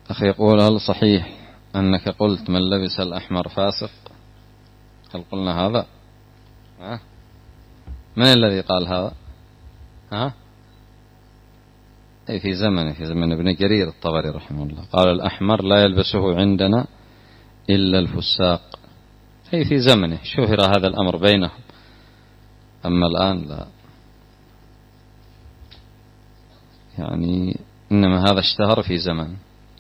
أخي يقول: هل صحيح أنك قلت من لبس الأحمر فاسق؟ هل قلنا هذا؟ من الذي قال هذا؟ أي في زمن ابن جرير الطبري رحمه الله قال: الأحمر لا يلبسه عندنا إلا الفساق. أي في زمنه شهر هذا الأمر بينهم، أما الآن لا. يعني إنما هذا اشتهر في زمن.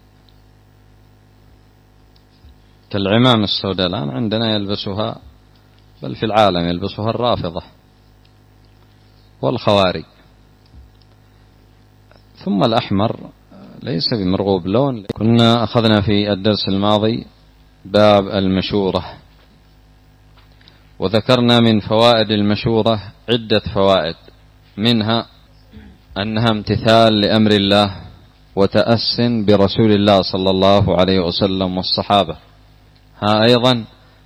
كالعمام السوداء الآن عندنا يلبسها، بل في العالم يلبسها الرافضة والخوارج. ثم الأحمر ليس بمرغوب لون. كنا أخذنا في الدرس الماضي باب المشورة، وذكرنا من فوائد المشورة عدة فوائد، منها أنها امتثال لأمر الله وتأس برسول الله صلى الله عليه وسلم والصحابة. أيضا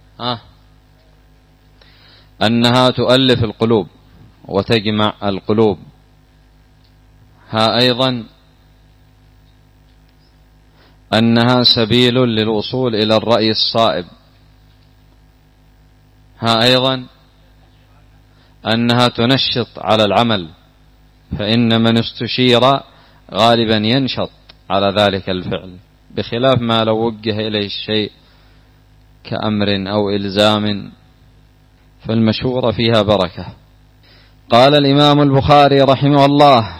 أنها تؤلف القلوب وتجمع القلوب. أيضا أنها سبيل للوصول إلى الرأي الصائب. أيضا أنها تنشط على العمل، فإن من استشير غالبا ينشط على ذلك الفعل، بخلاف ما لو وجه إليه الشيء كأمر أو إلزام، فالمشورة فيها بركة. قال الإمام البخاري رحمه الله: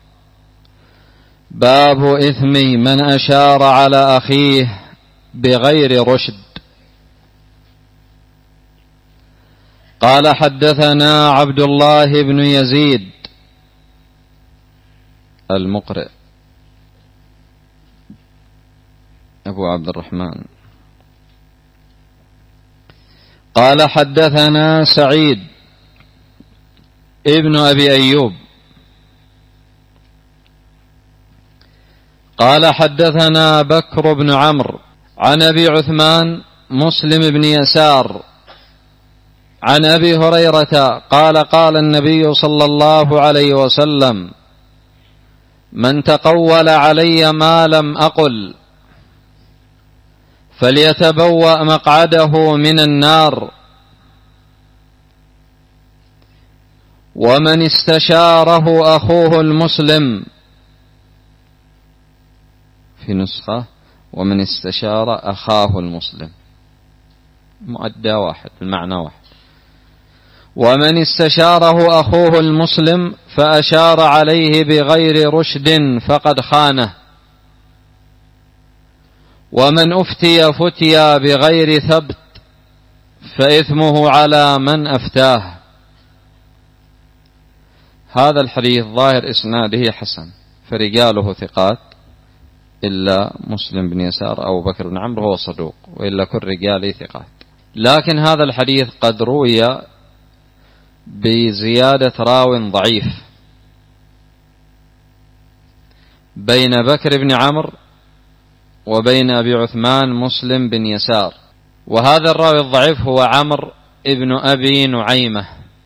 باب إثم من أشار على أخيه بغير رشد. قال: حدثنا عبد الله بن يزيد المقرئ أبو عبد الرحمن. قال: حدثنا سعيد ابن أبي أيوب. قال: حدثنا بكر بن عمرو عن أبي عثمان مسلم بن يسار عن أبي هريرة قال: قال النبي صلى الله عليه وسلم: من تقول علي ما لم أقل فليتبوأ مقعده من النار. ومن استشاره أخوه المسلم، في نسخة ومن استشار أخاه المسلم، مؤدى واحد المعنى واحد. ومن استشاره أخوه المسلم فأشار عليه بغير رشد فقد خانه. ومن أفتي فتيا بغير ثبت فإثمه على من أفتاه. هذا الحديث ظاهر إسناده حسن، فرجاله ثقات إلا مسلم بن يسار أو بكر بن عمرو هو صدوق، وإلا كل رجاله ثقات. لكن هذا الحديث قد روي بزيادة راو ضعيف بين بكر بن عمرو وبين أبي عثمان مسلم بن يسار. وهذا الراوي الضعيف هو عمرو ابن أبي نعيمة،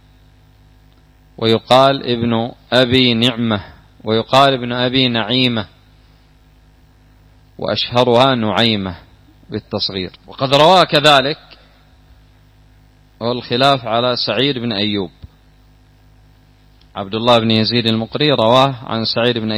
ويقال ابن أبي نعمة، ويقال ابن أبي نعيمة، وأشهرها نعيمة بالتصغير. وقد رواه كذلك، والخلاف على سعيد بن أيوب. عبد الله بن يزيد المقري رواه عن سعيد بن